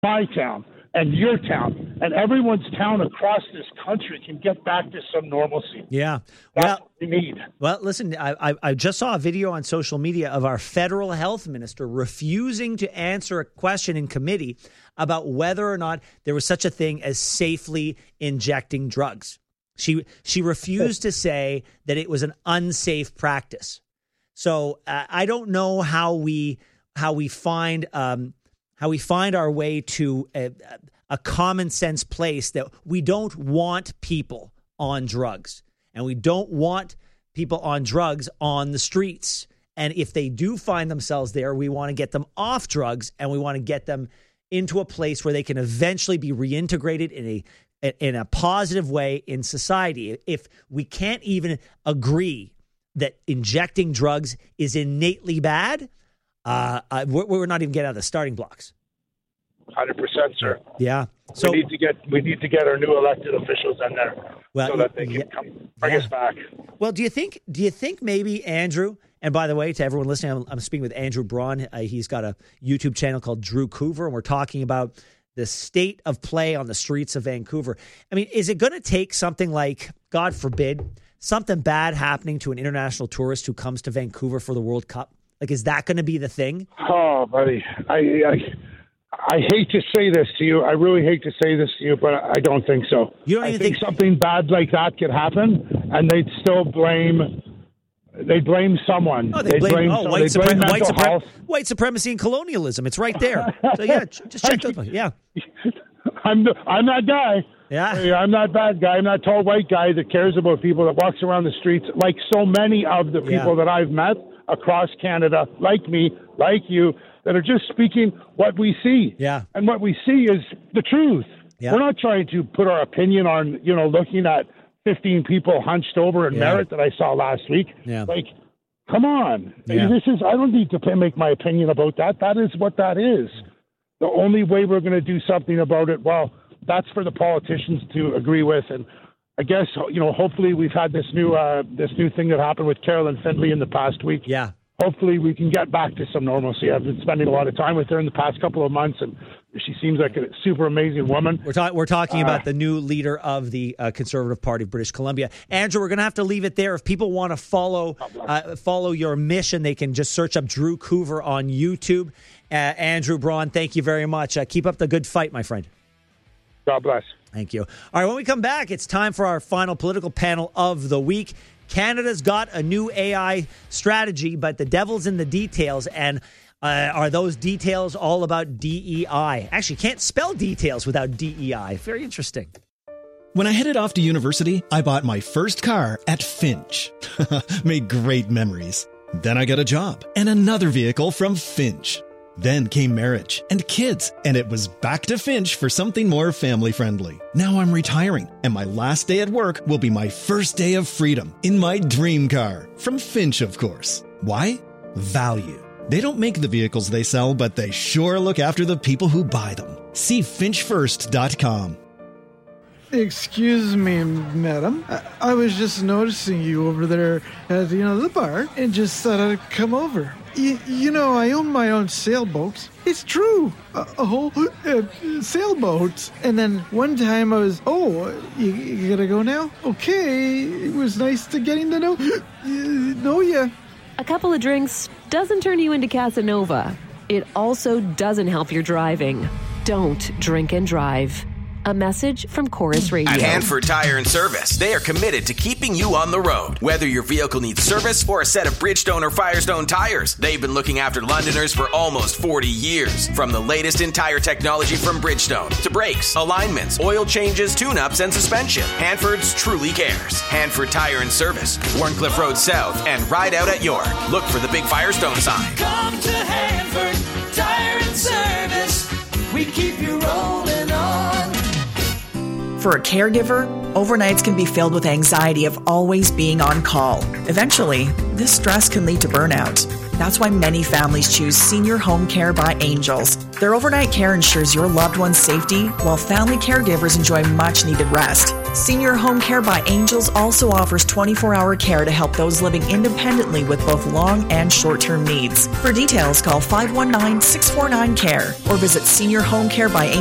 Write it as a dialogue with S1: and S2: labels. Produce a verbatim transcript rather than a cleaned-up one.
S1: my town and your town and everyone's town across this country can get back to some normalcy.
S2: Yeah.
S1: That's
S2: well,
S1: what we need.
S2: Well, listen, I, I, I just saw a video on social media of our federal health minister refusing to answer a question in committee about whether or not there was such a thing as safely injecting drugs. She she refused to say that it was an unsafe practice. So uh, I don't know how we how we find um, how we find our way to a, a common sense place that we don't want people on drugs, and we don't want people on drugs on the streets. And if they do find themselves there, we want to get them off drugs, and we want to get them into a place where they can eventually be reintegrated in a in a positive way in society. If we can't even agree that injecting drugs is innately bad, uh, uh, we're, we're not even getting out of the starting blocks.
S1: one hundred percent, sir.
S2: Yeah. So
S1: we need to get we need to get our new elected officials in there
S2: well,
S1: so that they can
S2: yeah,
S1: come bring
S2: yeah.
S1: us back.
S2: Well, do you think do you think maybe Andrew? And by the way, to everyone listening, I'm, I'm speaking with Andrew Braun. Uh, he's got a YouTube channel called Drew Coover, and we're talking about the state of play on the streets of Vancouver. I mean, is it going to take something like, God forbid, something bad happening to an international tourist who comes to Vancouver for the World Cup? Like, is that going to be the thing?
S1: Oh, buddy, I, I I hate to say this to you. I really hate to say this to you, but I don't think so.
S2: You don't
S1: I
S2: even
S1: think,
S2: think
S1: something bad like that could happen, and they'd still blame. They blame someone.
S2: Oh, they blame, blame oh, white,
S1: blame
S2: supre- white, supre-
S1: health.
S2: white supremacy and colonialism. It's right there. So yeah, just check those. Yeah,
S1: I'm the, I'm that guy.
S2: Yeah,
S1: I'm that bad guy. I'm that tall white guy that cares about people, that walks around the streets like so many of the people
S2: yeah.
S1: that I've met across Canada, like me, like you, that are just speaking what we see.
S2: Yeah,
S1: and what we see is the truth.
S2: Yeah.
S1: We're not trying to put our opinion on, you know, looking at fifteen people hunched over in
S2: yeah.
S1: Merritt that I saw last week.
S2: Yeah.
S1: Like, come on.
S2: Yeah.
S1: This is, I don't need to make my opinion about that. That is what that is. The only way we're going to do something about it, well, that's for the politicians to agree with. And I guess, you know, hopefully we've had this new, uh, this new thing that happened with Carolyn Findlay in the past week.
S2: Yeah.
S1: Hopefully we can get back to some normalcy. I've been spending a lot of time with her in the past couple of months, and she seems like a super amazing woman.
S2: We're, ta- we're talking
S1: uh,
S2: about the new leader of the uh, Conservative Party of British Columbia. Andrew, we're going to have to leave it there. If people want to follow uh, follow your mission, they can just search up Drew Coover on YouTube. Uh, Andrew Braun, thank you very much. Uh, keep up the good fight, my friend.
S1: God bless.
S2: Thank you. All right, when we come back, it's time for our final political panel of the week. Canada's got a new A I strategy, but the devil's in the details. And uh, are those details all about D E I? Actually, can't spell details without D E I. Very interesting.
S3: When I headed off to university, I bought my first car at Finch. Made great memories. Then I got a job and another vehicle from Finch. Then came marriage and kids, and it was back to Finch for something more family-friendly. Now I'm retiring, and my last day at work will be my first day of freedom in my dream car. From Finch, of course. Why? Value. They don't make the vehicles they sell, but they sure look after the people who buy them. See finch first dot com.
S4: Excuse me, madam. I, I was just noticing you over there at, you know, the bar, and just thought I'd come over. Y- you know, I own my own sailboat. It's true. A, a whole uh, sailboat. And then one time I was, oh, you, you gotta go now? Okay. It was nice to getting to know, uh, know ya.
S5: A couple of drinks doesn't turn you into Casanova. It also doesn't help your driving. Don't drink and drive. A message from Chorus Radio.
S6: At Hanford Tire and Service, they are committed to keeping you on the road. Whether your vehicle needs service or a set of Bridgestone or Firestone tires, they've been looking after Londoners for almost forty years. From the latest in tire technology from Bridgestone to brakes, alignments, oil changes, tune-ups, and suspension, Hanford's truly cares. Hanford Tire and Service, Warncliffe Road South, and Ride Out at York. Look for the big Firestone sign.
S7: Come to Hanford Tire and Service. We keep you rolling on.
S8: For a caregiver, overnights can be filled with anxiety of always being on call. Eventually, this stress can lead to burnout. That's why many families choose Senior Home Care by Angels. Their overnight care ensures your loved one's safety while family caregivers enjoy much needed rest. Senior Home Care by Angels also offers twenty-four hour care to help those living independently with both long and short-term needs. For details, call five one nine, six four nine, C A R E or visit Senior Home Care by Angels.